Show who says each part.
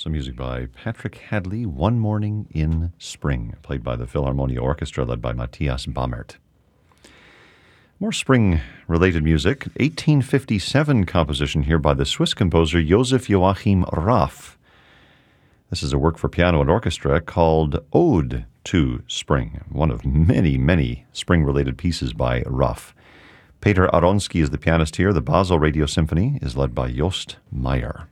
Speaker 1: Some music by Patrick Hadley, One Morning in Spring, played by the Philharmonia Orchestra led by Matthias Bammert. More spring-related music. 1857 composition here by the Swiss composer Joseph Joachim Raff. This is a work for piano and orchestra called Ode to Spring, one of many, many spring-related pieces by Raff. Peter Aronsky is the pianist here. The Basel Radio Symphony is led by Jost Meyer.